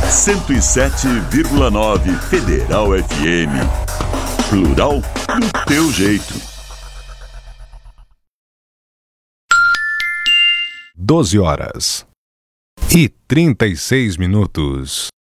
107,9 Federal FM. Plural do teu jeito. 12 horas e 36 minutos.